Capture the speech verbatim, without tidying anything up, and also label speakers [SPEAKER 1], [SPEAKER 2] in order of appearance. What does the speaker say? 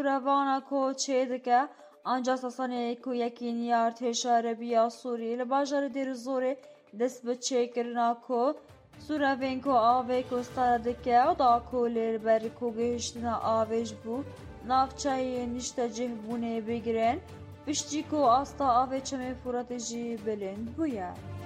[SPEAKER 1] سوورەڤانە کۆ چێ دەکە ئەنجا سەسانەیەک و یەکین یارتێشە عەرەبیە سووری لە باژارە دێرەزۆرێ دەست بە چێکردنا کۆ سوورەڤên ku avê kostara dike da ku lêber ku gihîştina avê ji bo navçeyên niştecihbûnê bigrin piştî ku asta avê çemê Furatê jî bilind bûye.